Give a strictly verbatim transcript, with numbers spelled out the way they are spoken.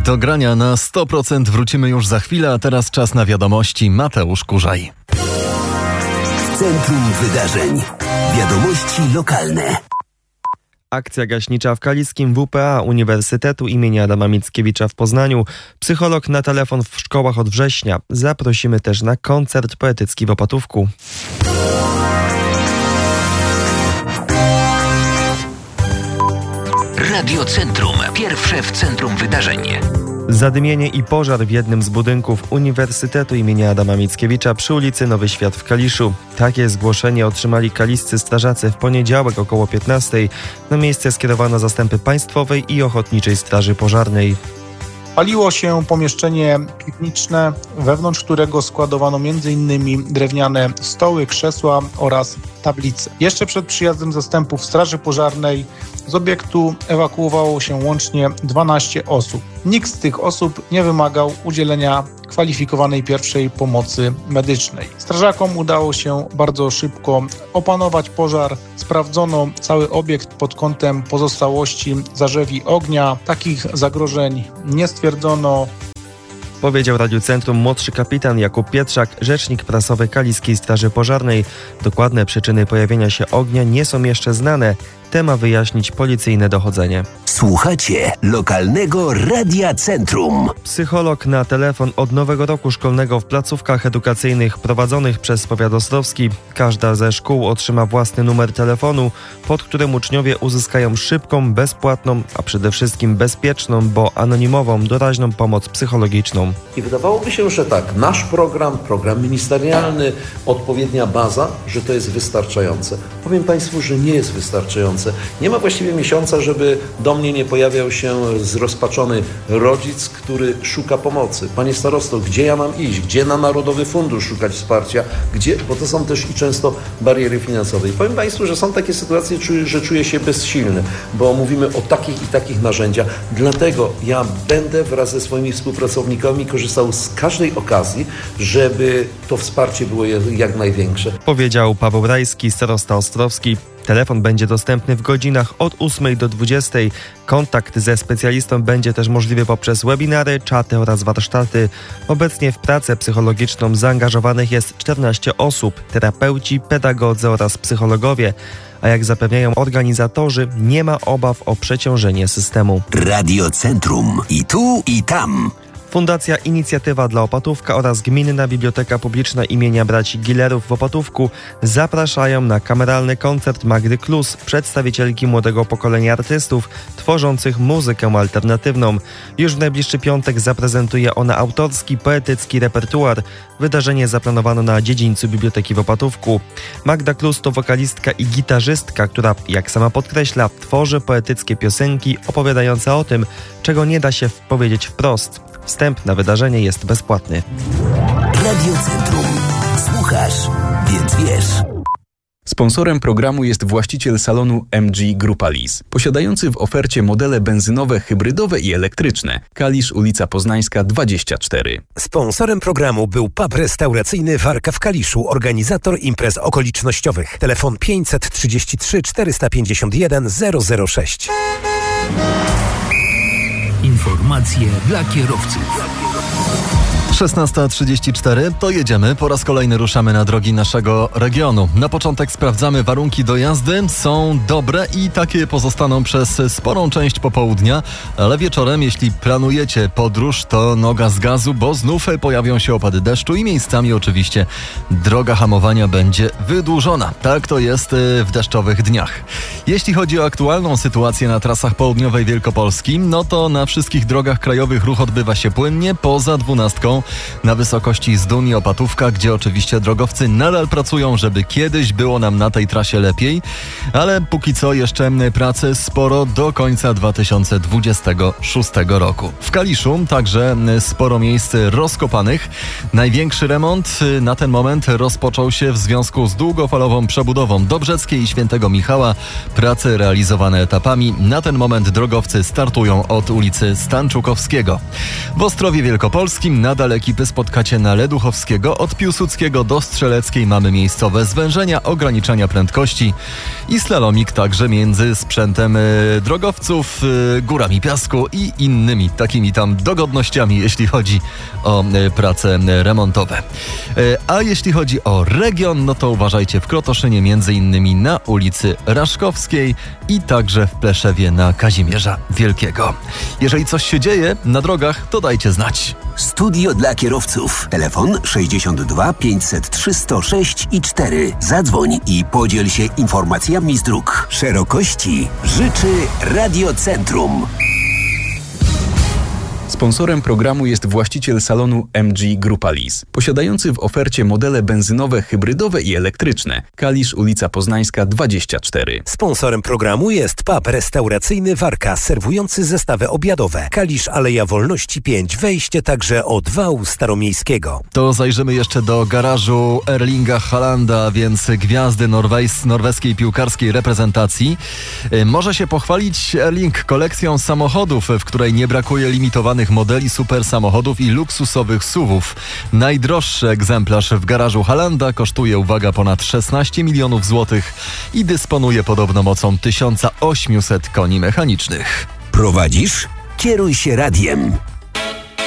Do grania na sto procent wrócimy już za chwilę, a teraz czas na wiadomości. Mateusz Kurzaj. Centrum Wydarzeń. Wiadomości lokalne. Akcja gaśnicza w Kaliskim W P A Uniwersytetu imienia Adama Mickiewicza w Poznaniu. Psycholog na telefon w szkołach od września. Zaprosimy też na koncert poetycki w Opatówku. Radio Centrum. Pierwsze w centrum wydarzeń. Zadymienie i pożar w jednym z budynków Uniwersytetu imienia Adama Mickiewicza przy ulicy Nowy Świat w Kaliszu. Takie zgłoszenie otrzymali kaliscy strażacy w poniedziałek około piętnastej. Na miejsce skierowano zastępy Państwowej i Ochotniczej Straży Pożarnej. Paliło się pomieszczenie piwniczne, wewnątrz którego składowano między innymi drewniane stoły, krzesła oraz tablice. Jeszcze przed przyjazdem zastępów Straży Pożarnej z obiektu ewakuowało się łącznie dwanaście osób. Nikt z tych osób nie wymagał udzielenia kwalifikowanej pierwszej pomocy medycznej. Strażakom udało się bardzo szybko opanować pożar. Sprawdzono cały obiekt pod kątem pozostałości zarzewi ognia. Takich zagrożeń nie stwierdzono. Powiedział Radiu Centrum młodszy kapitan Jakub Pietrzak, rzecznik prasowy Kaliskiej Straży Pożarnej. Dokładne przyczyny pojawienia się ognia nie są jeszcze znane. Te ma wyjaśnić policyjne dochodzenie. Słuchacie lokalnego Radia Centrum. Psycholog na telefon od nowego roku szkolnego w placówkach edukacyjnych prowadzonych przez powiat ostrowski. Każda ze szkół otrzyma własny numer telefonu, pod którym uczniowie uzyskają szybką, bezpłatną, a przede wszystkim bezpieczną, bo anonimową, doraźną pomoc psychologiczną. I wydawałoby się, że tak, nasz program, program ministerialny, odpowiednia baza, że to jest wystarczające. Powiem Państwu, że nie jest wystarczające. Nie ma właściwie miesiąca, żeby do mnie nie pojawiał się zrozpaczony rodzic, który szuka pomocy. Panie starosto, gdzie ja mam iść? Gdzie na Narodowy Fundusz szukać wsparcia? Gdzie? Bo to są też i często bariery finansowe. I powiem Państwu, że są takie sytuacje, że czuję się bezsilny, bo mówimy o takich i takich narzędziach. Dlatego ja będę wraz ze swoimi współpracownikami korzystał z każdej okazji, żeby to wsparcie było jak największe. Powiedział Paweł Rajski, starosta ostrowski. Telefon będzie dostępny w godzinach od ósmej do dwudziestej. Kontakt ze specjalistą będzie też możliwy poprzez webinary, czaty oraz warsztaty. Obecnie w pracę psychologiczną zaangażowanych jest czternaście osób, terapeuci, pedagodzy oraz psychologowie. A jak zapewniają organizatorzy, nie ma obaw o przeciążenie systemu. Radio Centrum. I tu, i tam. Fundacja Inicjatywa dla Opatówka oraz Gminna Biblioteka Publiczna imienia Braci Gillerów w Opatówku zapraszają na kameralny koncert Magdy Klus, przedstawicielki młodego pokolenia artystów tworzących muzykę alternatywną. Już w najbliższy piątek zaprezentuje ona autorski, poetycki repertuar. Wydarzenie zaplanowano na dziedzińcu Biblioteki w Opatówku. Magda Klus to wokalistka i gitarzystka, która, jak sama podkreśla, tworzy poetyckie piosenki opowiadające o tym, czego nie da się powiedzieć wprost. Wstęp na wydarzenie jest bezpłatny. Radio Centrum. Słuchasz, więc wiesz. Sponsorem programu jest właściciel salonu M G Grupa Lease, posiadający w ofercie modele benzynowe, hybrydowe i elektryczne. Kalisz, ulica Poznańska dwadzieścia cztery. Sponsorem programu był pub restauracyjny Warka w Kaliszu, organizator imprez okolicznościowych. Telefon pięćset trzydzieści trzy czterysta pięćdziesiąt jeden zero zero sześć. Informacje dla kierowców. szesnasta trzydzieści cztery, to jedziemy. Po raz kolejny ruszamy na drogi naszego regionu. Na początek sprawdzamy warunki do jazdy. Są dobre i takie pozostaną przez sporą część popołudnia, ale wieczorem, jeśli planujecie podróż, to noga z gazu, bo znów pojawią się opady deszczu i miejscami oczywiście droga hamowania będzie wydłużona. Tak to jest w deszczowych dniach. Jeśli chodzi o aktualną sytuację na trasach południowej Wielkopolski, no to na wszystkich drogach krajowych ruch odbywa się płynnie, poza dwunastką na wysokości Zdun i Opatówka, gdzie oczywiście drogowcy nadal pracują, żeby kiedyś było nam na tej trasie lepiej, ale póki co jeszcze pracy sporo do końca dwa tysiące dwudziestego szóstego roku. W Kaliszu także sporo miejsc rozkopanych. Największy remont na ten moment rozpoczął się w związku z długofalową przebudową Dobrzeckiej i Świętego Michała. Prace realizowane etapami. Na ten moment drogowcy startują od ulicy Stanczukowskiego. W Ostrowie Wielkopolskim nadal Przyjaciele ekipy spotkacie na Leduchowskiego. Od Piłsudskiego do Strzeleckiej mamy miejscowe zwężenia, ograniczenia prędkości i slalomik także między sprzętem y, drogowców, y, górami piasku i innymi takimi tam dogodnościami, jeśli chodzi o y, prace y, remontowe. Y, a jeśli chodzi o region, no to uważajcie w Krotoszynie, między innymi na ulicy Raszkowskiej i także w Pleszewie na Kazimierza Wielkiego. Jeżeli coś się dzieje na drogach, to dajcie znać. Studio dla kierowców. Telefon sześćdziesiąt dwa pięćset trzy sto sześć i cztery. Zadzwoń i podziel się informacjami z dróg. Szerokości życzy Radiocentrum. Sponsorem programu jest właściciel salonu M G Grupa Lease, posiadający w ofercie modele benzynowe, hybrydowe i elektryczne. Kalisz, ulica Poznańska dwadzieścia cztery. Sponsorem programu jest pub restauracyjny Warka, serwujący zestawy obiadowe. Kalisz, Aleja Wolności pięć, wejście także od wału staromiejskiego. To zajrzymy jeszcze do garażu Erlinga Haalanda, więc gwiazdy norwes- norweskiej piłkarskiej reprezentacji. Może się pochwalić Erling kolekcją samochodów, w której nie brakuje limitowanych modeli super samochodów i luksusowych suwów. Najdroższy egzemplarz w garażu Haalanda kosztuje, uwaga, ponad szesnaście milionów złotych i dysponuje podobno mocą tysiąc osiemset koni mechanicznych. Prowadzisz? Kieruj się radiem.